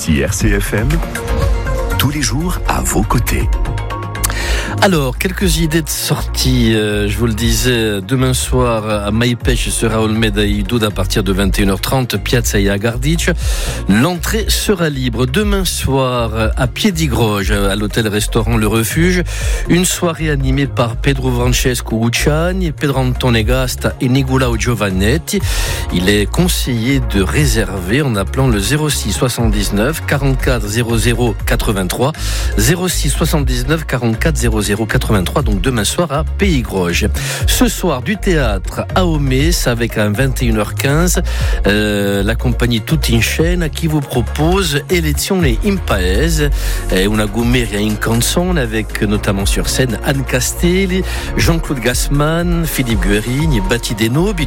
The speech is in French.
Ici RCFM, tous les jours à vos côtés. Alors, quelques idées de sortie. Je vous le disais, demain soir à Maipech sera Olmeda Idud à partir de 21h30, Piazza Iagardic. L'entrée sera libre. Demain soir à Piedigroge, à l'hôtel-restaurant Le Refuge, une soirée animée par Pedro Francesco Ucciani, Pedro Antone Gasta et Nicolao Giovannetti. Il est conseillé de réserver en appelant le 06 79 44 00 83, 06 79 44 00 83, donc demain soir à Piedigroge. Ce soir, du théâtre à Omes avec un 21h15, la compagnie Tutti in Scena qui vous propose Elezione in Paese, una gummeria in canzone avec notamment sur scène Anne Castelli, Jean-Claude Gassman, Philippe Guerini, Batti Denobi.